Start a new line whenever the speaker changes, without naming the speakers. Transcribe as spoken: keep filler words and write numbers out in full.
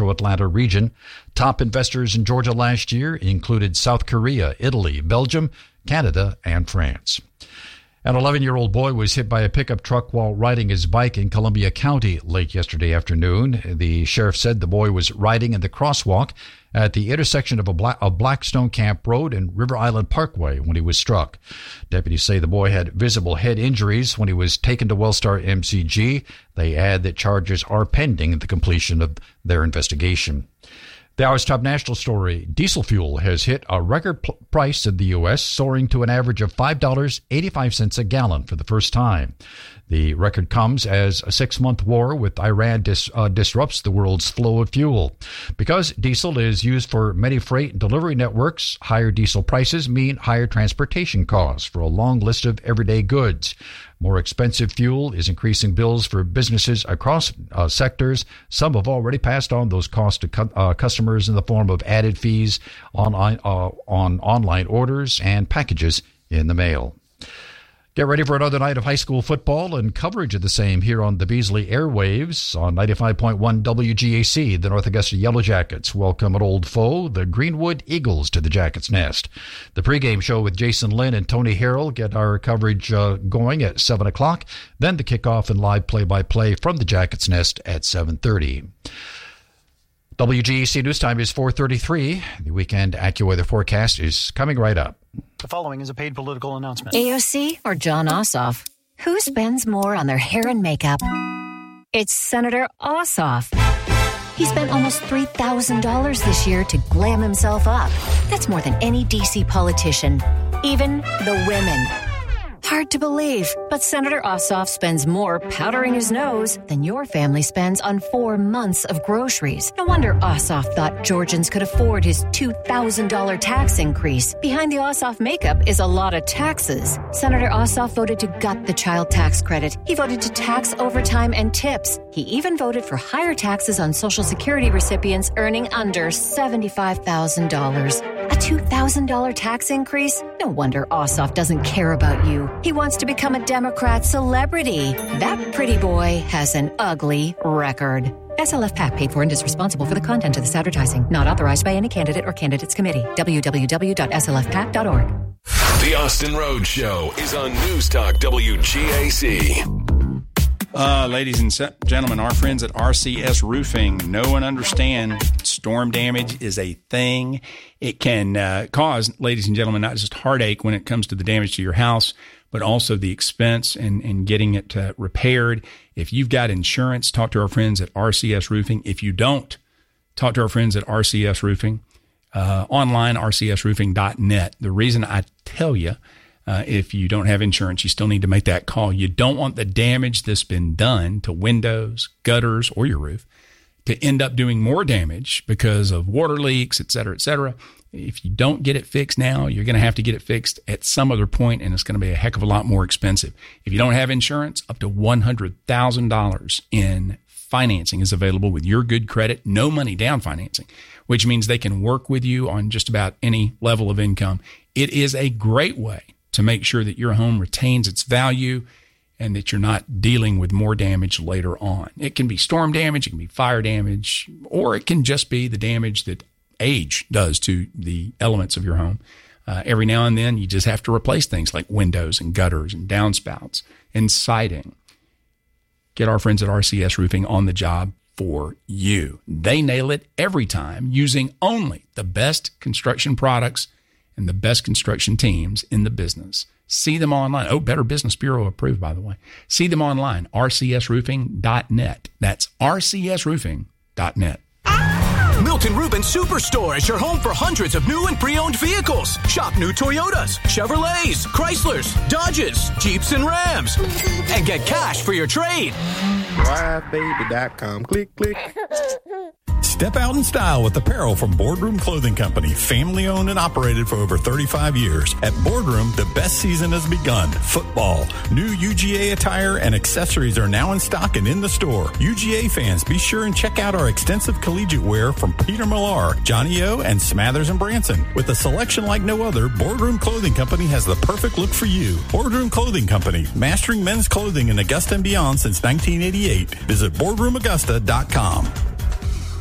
metro Atlanta region. Top investors in Georgia last year included South Korea, Italy, Belgium, Canada, and France. An eleven-year-old boy was hit by a pickup truck while riding his bike in Columbia County late yesterday afternoon. The sheriff said the boy was riding in the crosswalk at the intersection of a Black, of Blackstone Camp Road and River Island Parkway when he was struck. Deputies say the boy had visible head injuries when he was taken to Wellstar M C G. They add that charges are pending the completion of their investigation. The hour's top national story, diesel fuel has hit a record pl- price in the U S, soaring to an average of five dollars and eighty-five cents a gallon for the first time. The record comes as a six-month war with Iran dis, uh, disrupts the world's flow of fuel. Because diesel is used for many freight and delivery networks, higher diesel prices mean higher transportation costs for a long list of everyday goods. More expensive fuel is increasing bills for businesses across uh, sectors. Some have already passed on those costs to cu- uh, customers in the form of added fees online, uh, on online orders and packages in the mail. Get ready for another night of high school football and coverage of the same here on the Beasley airwaves on ninety-five point one W G A C. The North Augusta Yellow Jackets welcome an old foe, the Greenwood Eagles, to the Jackets' nest. The pregame show with Jason Lynn and Tony Harrell get our coverage uh, going at seven o'clock. Then the kickoff and live play-by-play from the Jackets' nest at seven thirty. W G A C News Time is four thirty-three. The weekend AccuWeather forecast is coming right up.
The following is a paid political announcement.
A O C or John Ossoff? Who spends more on their hair and makeup? It's Senator Ossoff. He spent almost three thousand dollars this year to glam himself up. That's more than any D C politician, even the women. Hard to believe, but Senator Ossoff spends more powdering his nose than your family spends on four months of groceries. No wonder Ossoff thought Georgians could afford his two thousand dollars tax increase. Behind the Ossoff makeup is a lot of taxes. Senator Ossoff voted to gut the child tax credit. He voted to tax overtime and tips. He even voted for higher taxes on Social Security recipients earning under seventy-five thousand dollars. A two thousand dollars tax increase? No wonder Ossoff doesn't care about you. He wants to become a Democrat celebrity. That pretty boy has an ugly record. S L F PAC paid for and is responsible for the content of this advertising. Not authorized by any candidate or candidates committee. w w w dot s l f pac dot org.
The Austin Rhodes Show is on News Talk W G A C.
Uh, ladies and gentlemen, our friends at R C S Roofing know and understand storm damage is a thing. It can uh, cause, ladies and gentlemen, not just heartache when it comes to the damage to your house, but also the expense in, in getting it uh, repaired. If you've got insurance, talk to our friends at R C S Roofing. If you don't, talk to our friends at R C S Roofing. Uh, online, r c s roofing dot net. The reason I tell you, Uh, if you don't have insurance, you still need to make that call. You don't want the damage that's been done to windows, gutters, or your roof to end up doing more damage because of water leaks, et cetera, et cetera. If you don't get it fixed now, you're going to have to get it fixed at some other point, and it's going to be a heck of a lot more expensive. If you don't have insurance, up to one hundred thousand dollars in financing is available with your good credit, no money down financing, which means they can work with you on just about any level of income. It is a great way to make sure that your home retains its value and that you're not dealing with more damage later on. It can be storm damage, it can be fire damage, or it can just be the damage that age does to the elements of your home. Uh, every now and then, you just have to replace things like windows and gutters and downspouts and siding. Get our friends at R C S Roofing on the job for you. They nail it every time using only the best construction products and the best construction teams in the business. See them online. Oh, Better Business Bureau approved, by the way. See them online, r c s roofing dot net. That's r c s roofing dot net.
Milton Rubin Superstore is your home for hundreds of new and pre-owned vehicles. Shop new Toyotas, Chevrolets, Chryslers, Dodges, Jeeps, and Rams. And get cash for your trade.
drive baby dot com. Click, click.
Step out in style with apparel from Boardroom Clothing Company, family owned and operated for over thirty-five years. At Boardroom, the best season has begun. Football, new U G A attire and accessories are now in stock and in the store. U G A fans, be sure and check out our extensive collegiate wear from Peter Millar, Johnny O, and Smathers and Branson. With a selection like no other, Boardroom Clothing Company has the perfect look for you. Boardroom Clothing Company, mastering men's clothing in Augusta and beyond since nineteen eighty-eight. Visit boardroom augusta dot com.